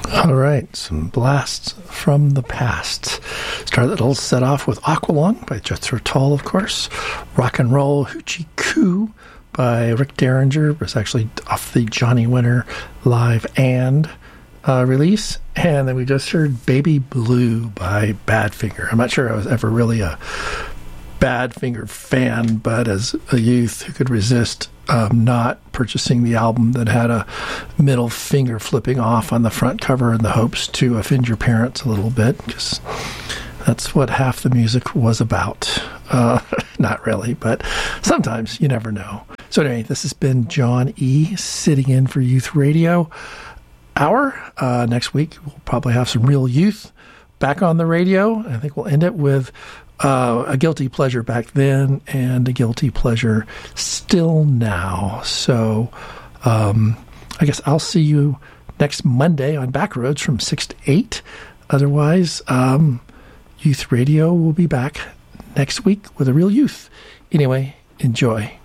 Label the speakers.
Speaker 1: All right, some blasts from the past. Start that little set off with Aqualung by Jethro Tull, of course. Rock and Roll Hoochie Coo by Rick Derringer. It was actually off the Johnny Winter Live and release. And then we just heard Baby Blue by Badfinger. I'm not sure I was ever really a Badfinger fan, but as a youth who could resist not purchasing the album that had a middle finger flipping off on the front cover in the hopes to offend your parents a little bit, because that's what half the music was about. Not really, but sometimes you never know. So anyway, this has been John E. sitting in for Youth Radio Hour. Next week, we'll probably have some real youth back on the radio. I think we'll end it with a guilty pleasure back then and a guilty pleasure still now. So I guess I'll see you next Monday on Backroads from 6 to 8. Otherwise, Youth Radio will be back next week with a real youth. Anyway, enjoy.